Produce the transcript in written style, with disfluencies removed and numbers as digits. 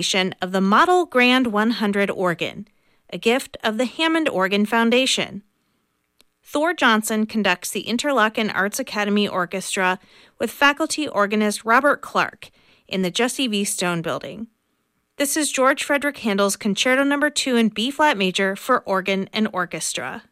of the Model Grand 100 organ, a gift of the Hammond Organ Foundation. Thor Johnson conducts the Interlochen Arts Academy Orchestra with faculty organist Robert Clark in the Jessie V. Stone Building. This is George Frederick Handel's Concerto No. 2 in B-flat major for organ and orchestra.